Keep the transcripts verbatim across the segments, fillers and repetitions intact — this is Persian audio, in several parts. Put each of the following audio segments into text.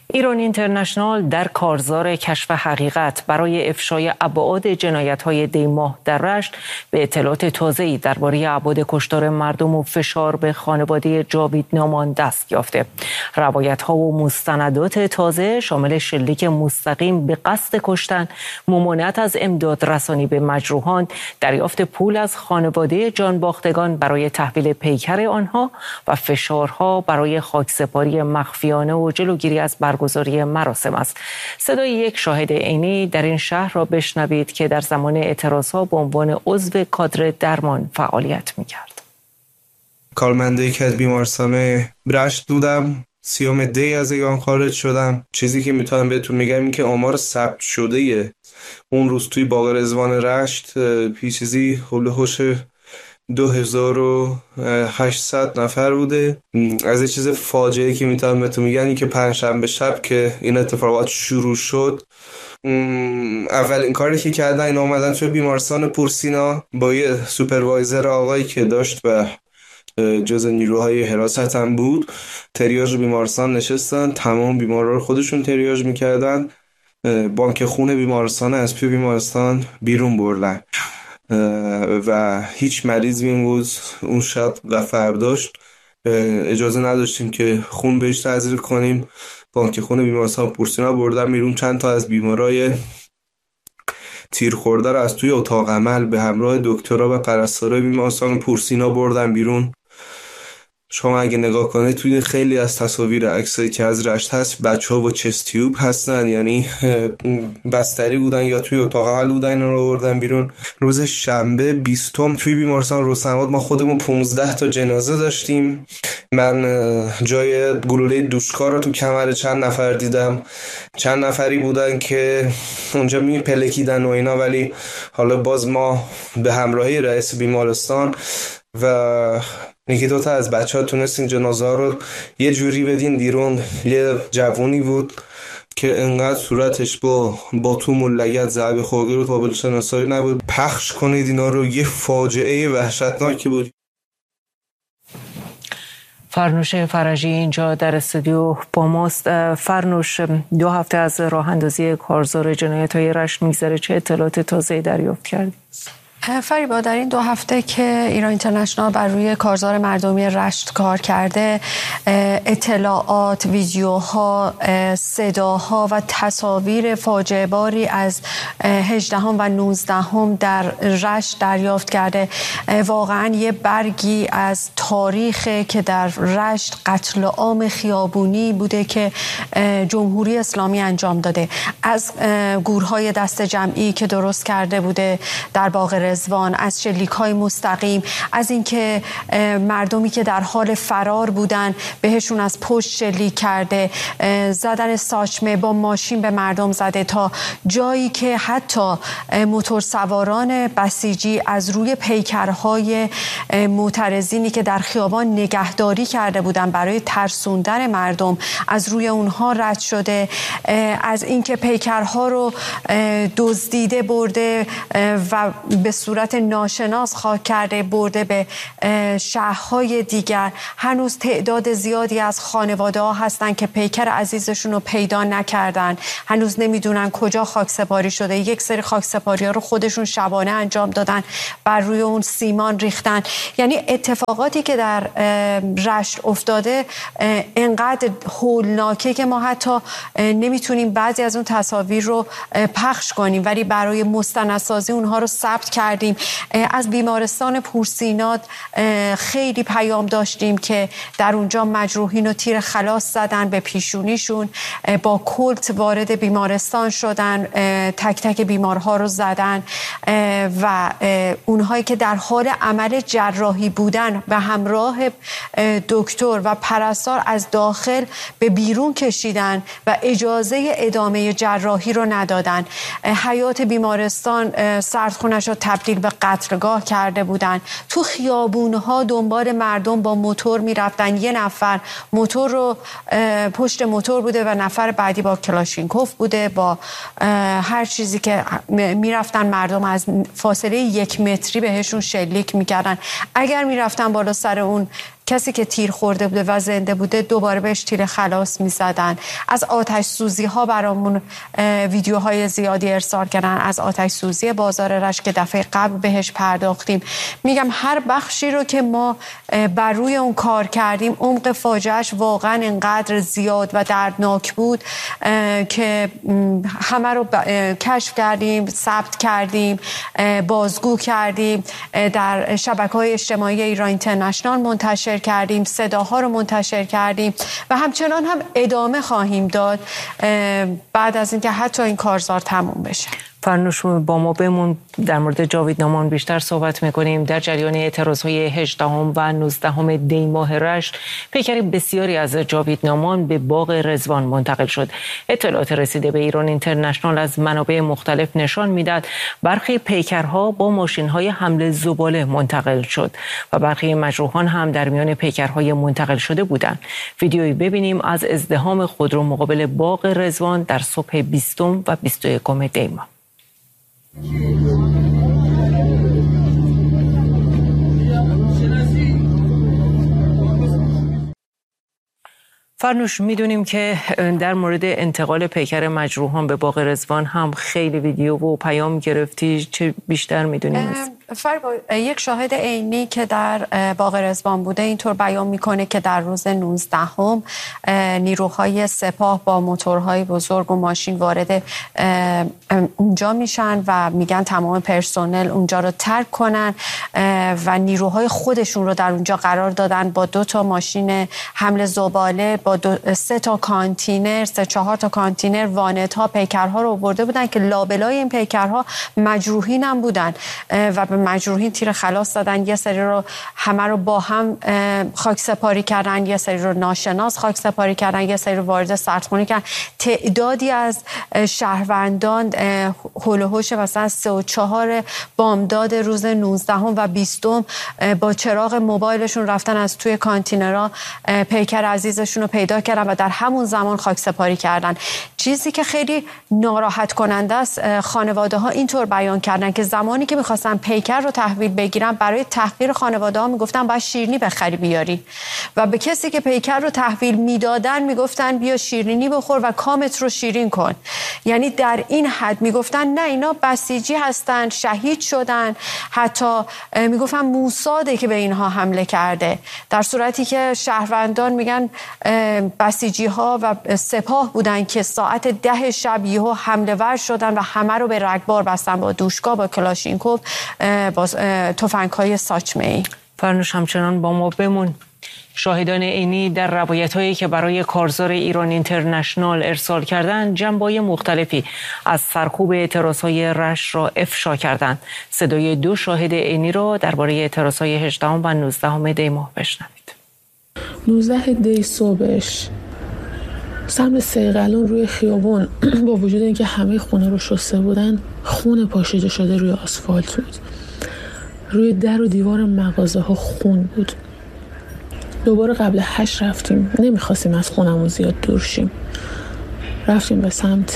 ایران اینترنشنال در کارزار کشف حقیقت برای افشای ابعاد جنایت‌های دی‌ماه در رشت به اطلاعات تازه‌ای درباره ابعاد کشتار مردم و فشار به خانواده جاوید نامان دست یافته. روایت‌ها و مستندات تازه شامل شلیک مستقیم به قصد کشتن، ممانعت از امداد رسانی به مجروحان، دریافت پول از خانواده جانباختگان برای تحویل پیکر آنها و فشارها برای خاکسپاری مخفیانه و جلوگیری از برگزاری مراسم است. صدای یک شاهد عینی در این شهر را بشنوید که در زمان اعتراضها به عنوان عضو کادر درمان فعالیت می‌کرد. کارمنده یکی از بیمارستان رشت بودم. سیوم دی از ایران خارج شدم. چیزی که میتونم بهتون میگم این که آمار ثبت شده اون روز توی باغ رضوان رشت پیچیزی هولوحوش دو هزار و هشتصد نفر بوده. از این چیز فاجعه‌ای که میتونم بهتون میگم این که پنجشنبه شب که این اتفاقات شروع شد، اولین کاری که کردن این اومدن توی بیمارستان پورسینا با یه سوپروایزر آقایی که داشت و جز نیروهای حراست هم بود تریاج بیمارستان نشستن، تمام بیمارا رو خودشون تریاج میکردن، بانک خون بیمارستان از توی بیمارستان بیرون بردن و هیچ مریضی این روز اون شب و فرداش اجازه نداشتیم که خون بهش تزریق کنیم. بانک خون بیمارستان پورسینا بردن بیرون. چند تا از بیمارای تیر خورده رو از توی اتاق عمل به همراه دکترها و پرستارای بیمارستان پورسینا بردن بیرون. شما اگه نگاه کنید توی خیلی از تصاویر عکسایی که از رشت هست بچه‌ها با چست تیوب هستن، یعنی بستری بودن یا توی اتاق عمل بودن، اینا رو بردن بیرون. روز شنبه بیستم توی بیمارستان رستم ما خودمون پانزده تا جنازه داشتیم. من جای گلوله دوشکار رو تو کمر چند نفر دیدم. چند نفری بودن که اونجا می پلکیدن و اینا، ولی حالا باز ما به همراهی رئیس بیمارستان و یکی دوتا از بچه ها تونستین جنازه ها رو یه جوری بدین بیرون. یه جوونی بود که انقدر صورتش با باتوم و لگد ضربه خورده بود، قابل شناسایی نبود. پخش کنید اینا رو، یه فاجعه وحشتناکی بود. فرنوش فرجی اینجا در استودیو با ماست. فرنوش، دو هفته از راه اندازی کارزار جنایت‌های رشت میگذره، چه اطلاعات تازه‌ای دریافت کردید؟ فریبا، در این دو هفته که ایران اینترنشنال بر روی کارزار مردمی رشت کار کرده، اطلاعات، ویدیوها، صداها و تصاویر فاجعه باری از هجدهم و نوزدهم در رشت دریافت کرده. واقعا یه برگی از تاریخ که در رشت قتل عام خیابونی بوده که جمهوری اسلامی انجام داده، از گورهای دست جمعی که درست کرده بوده در باغ رضوان، از شلیک‌های مستقیم، از اینکه مردمی که در حال فرار بودن بهشون از پشت شلیک کرده، زدن ساچمه با ماشین به مردم زده، تا جایی که حتی موتورسواران بسیجی از روی پیکرهای معترضینی که در خیابان نگهداری کرده بودن برای ترسوندن مردم از روی اونها رد شده، از اینکه پیکرها رو دزدیده برده و به صورت ناشناس خاک کرده برده به شهرهای دیگر. هنوز تعداد زیادی از خانواده ها هستن که پیکر عزیزشون رو پیدا نکردن، هنوز نمیدونن کجا خاک سپاری شده. یک سری خاک سپاری ها رو خودشون شبانه انجام دادن، بر روی اون سیمان ریختن. یعنی اتفاقاتی که در رشت افتاده انقدر هولناکه که ما حتی نمیتونیم بعضی از اون تصاویر رو پخش کنیم، ولی برای مستندسازی اونها رو ثبت کردیم. از بیمارستان پورسینا خیلی پیام داشتیم که در اونجا مجروحین و تیر خلاص زدن به پیشونیشون، با کلت وارد بیمارستان شدن، تک تک بیمارها رو زدن و اونهایی که در حال عمل جراحی بودن و همراه دکتر و پرستار از داخل به بیرون کشیدن و اجازه ادامه جراحی رو ندادن. حیات بیمارستان سردخونش رو تبدیل به قتلگاه کرده بودن. تو خیابونها دنبال مردم با موتور میرفتن، یه نفر موتور رو پشت موتور بوده و نفر بعدی با کلاشینکوف بوده، با هر چیزی که میرفتن مردم از فاصله یک متری بهشون شلیک میکردن. اگر میرفتن بالا سر اون کسی که تیر خورده بوده و زنده بوده دوباره بهش تیر خلاص میزدن. از آتش سوزی ها برامون ویدیوهای زیادی ارسال کردن، از آتش سوزی بازار رشت که دفعه قبل بهش پرداختیم. میگم هر بخشی رو که ما بر روی اون کار کردیم، عمق فاجعهش واقعا اینقدر زیاد و دردناک بود که همه رو کشف کردیم، ثبت کردیم، بازگو کردیم، در شبکه‌های اجتماعی ایران اینترنشنال منتشر کردیم، صداها رو منتشر کردیم و همچنان هم ادامه خواهیم داد بعد از اینکه حتی این کارزار تموم بشه. فرنوش با ما بمون، در مورد جاوید نامان بیشتر صحبت میکنیم. در جریان اعتراضهای هجدهم و نوزدهم دی ماه رشت پیکر بسیاری از جاوید نامان به باغ رضوان منتقل شد. اطلاعات رسیده به ایران اینترنشنال از منابع مختلف نشان میداد برخی پیکرها با ماشین‌های حمل زباله منتقل شد و برخی مجروحان هم در میان پیکرهای منتقل شده بودند. ویدیویی ببینیم از ازدحام خودرو مقابل باغ رضوان در صبح بیستم و بیست و یکم دی ماه. فرنوش، میدونیم که در مورد انتقال پیکر مجروحان به باغ رضوان هم خیلی ویدیو و پیام گرفتی، چه بیشتر میدونیم؟ فربا یک شاهد عینی که در باغ رضوان بوده اینطور بیان میکنه که در روز نوزدهم نیروهای سپاه با موتورهای بزرگ و ماشین وارد اونجا میشن و میگن تمام پرسنل اونجا رو ترک کنن و نیروهای خودشون رو در اونجا قرار دادن با دو تا ماشین حمل زباله، با دو، سه تا کانتینر، سه چهار تا کانتینر وانت ها پیکرها رو آورده بودن که لابلای این پیکرها مجروحین هم بودن و به مجروحین تیر خلاص دادن. یه سری رو همه رو با هم خاک سپاری کردن، یه سری رو ناشناس خاک سپاری کردن، یه سری رو وارد سردخونه کردن. تعدادی از شهروندان هول و هوش مثلا سه و چهار بامداد روز نوزدهم و بیستم با چراغ موبایلشون رفتن از توی کانتینرها پیکر عزیزشون رو پیدا کردن و در همون زمان خاک سپاری کردن. چیزی که خیلی ناراحت کننده است، خانواده ها اینطور بیان کردن که زمانی که می‌خواستن پیکر رو تحویل بگیرن برای تحقیر خانواده ها میگفتن باید شیرینی بخری بیاری و به کسی که پیکر رو تحویل میدادن میگفتن بیا شیرینی بخور و کامت رو شیرین کن. یعنی در این حد میگفتن نه اینا بسیجی هستن، شهید شدن، حتی میگفتن موساده که به اینها حمله کرده، در صورتی که شهروندان میگن بسیجی ها و سپاه بودن که ساعت ده شب یهو حمله ور شدن و همه رو به رگبار بستن با دوشکا، با کلاشینکوف، با تفنگ‌های ساچمه‌ای. فرنوش همچنان با ما بمون. شاهدان عینی در روایت‌هایی که برای کارزار ایران اینترنشنال ارسال کردند جنبه‌های مختلفی از سرکوب اعتراضهای رشت را افشا کردند. صدای دو شاهد عینی را درباره اعتراضهای هجدهم و نوزدهم دی ماه بشنوید. نوزده دی صبحش سمت سیغلون روی خیابون با وجود اینکه همه خونه رو شسته بودن، خون پاشیده شده روی آسفالت بود. روی در و دیوار مغازه ها خون بود. دوباره قبل هشت رفتیم، نمیخواستیم از خونمون زیاد دور شیم. رفتیم به سمت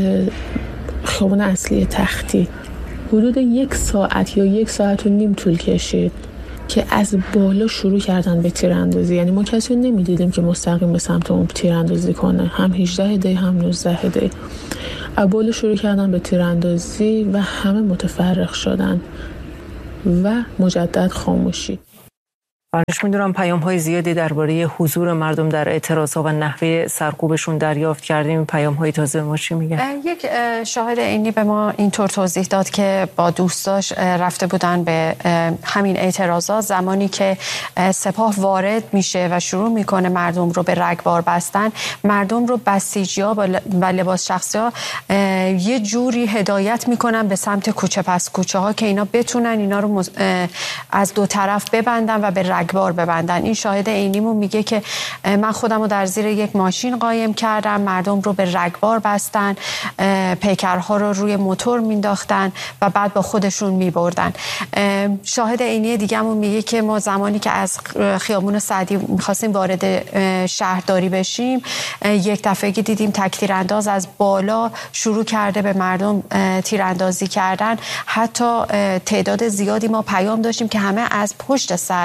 خیابون اصلی تختی. حدود یک ساعت یا یک ساعت و نیم طول کشید که از بالا شروع کردن به تیراندازی. یعنی ما کسی رو نمیدیدیم که مستقیم به سمت اون تیراندازی کنه، هم هجده دی هم نوزده دی. از بالا شروع کردن به تیراندازی و همه متفرق شدن و مجدد خاموشی. فرنوش، میدونم پیام های زیادی درباره حضور مردم در اعتراضها و نحوه سرکوبشون دریافت کردیم. پیام های تازه ما چی میگن؟ یک شاهد عینی به ما اینطور توضیح داد که با دوستاش رفته بودن به همین اعتراضات، زمانی که سپاه وارد میشه و شروع میکنه مردم رو به رگبار بستن، مردم رو بسیجی‌ها و لباس شخصی‌ها یه جوری هدایت میکنن به سمت کوچه پس کوچه ها که اینا بتونن اینا رو از دو طرف ببندن و به رگبار ببندن. این شاهد عینیمون میگه که من خودم رو در زیر یک ماشین قایم کردم، مردم رو به رگبار بستن، پیکرها رو روی موتور مینداختن و بعد با خودشون میبردن. شاهد عینی دیگه‌مون میگه که ما زمانی که از خیابون سعدی میخواستیم وارد شهرداری بشیم، یک دفعه که دیدیم تک تیرانداز از بالا شروع کرده به مردم تیراندازی کردن. حتی تعداد زیادی ما پیام داشتیم که همه از پشت سر به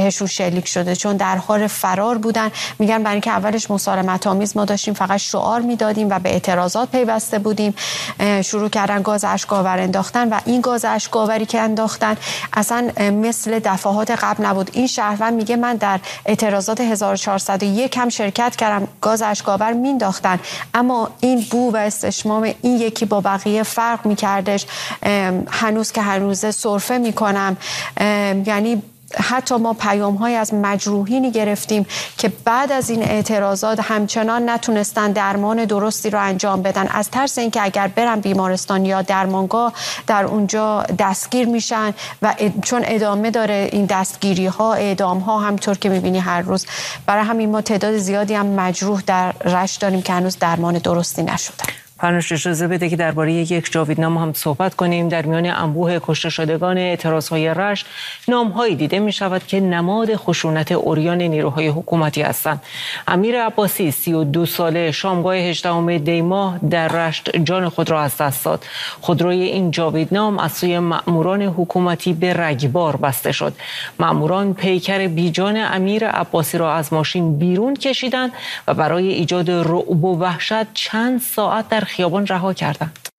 بهشون شلیک شده، چون در حال فرار بودن. میگن برای اینکه اولش مسالمت آمیز ما داشتیم فقط شعار میدادیم و به اعتراضات پیوسته بودیم، شروع کردن گاز اشک‌آور انداختن و این گاز اشک‌آوری که انداختن اصلا مثل دفعات قبل نبود. این شهروند میگه من در اعتراضات هزار و چهارصد و یک هم شرکت کردم، گاز اشک‌آور مینداختن، اما این بو و استشمام این یکی با بقیه فرق میکردش. هنوز که هنوزه سرفه میکنم. یعنی حتی ما پیام‌های از مجروحینی گرفتیم که بعد از این اعتراضات همچنان نتونستن درمان درستی رو انجام بدن، از ترس اینکه اگر برن بیمارستان یا درمانگاه در اونجا دستگیر میشن و چون ادامه داره این دستگیری ها، اعدام ها همطور که میبینی هر روز. برای همین ما تعداد زیادی هم مجروح در رشت داریم که هنوز درمان درستی نشدن. فرنوش اجازه بده که درباره یک جاویدنامه هم صحبت کنیم. در میان انبوه کشته شدگان اعتراضهای رشت نام‌هایی دیده می شود که نماد خشونت عریان نیروهای حکومتی هستند. امیر عباسی سی و دو ساله شامگاه هجدهم دی ماه در رشت جان خود را از دست داد. خودروی این جاویدنام از سوی مأموران حکومتی به رگبار بسته شد. مأموران پیکر بیجان امیر عباسی را از ماشین بیرون کشیدند و برای ایجاد رعب و وحشت چند ساعت در خیابان رها کردند.